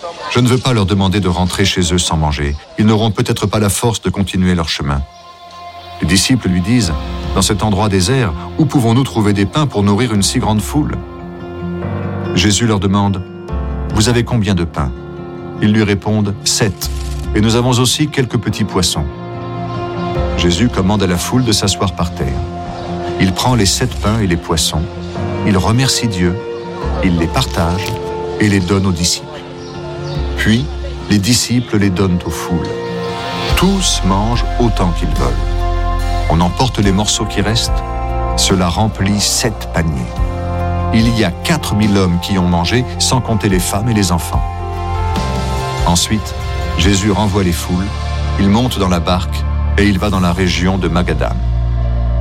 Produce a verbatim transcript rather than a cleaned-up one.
Je ne veux pas leur demander de rentrer chez eux sans manger. Ils n'auront peut-être pas la force de continuer leur chemin. » Les disciples lui disent, « Dans cet endroit désert, où pouvons-nous trouver des pains pour nourrir une si grande foule ?» Jésus leur demande, « Vous avez combien de pains ?» Ils lui répondent, « Sept, et nous avons aussi quelques petits poissons. » Jésus commande à la foule de s'asseoir par terre. Il prend les sept pains et les poissons, il remercie Dieu, il les partage et les donne aux disciples. Puis, les disciples les donnent aux foules. Tous mangent autant qu'ils veulent. On emporte les morceaux qui restent. Cela remplit sept paniers. Il y a quatre mille hommes qui ont mangé, sans compter les femmes et les enfants. Ensuite, Jésus renvoie les foules, il monte dans la barque et il va dans la région de Magadam.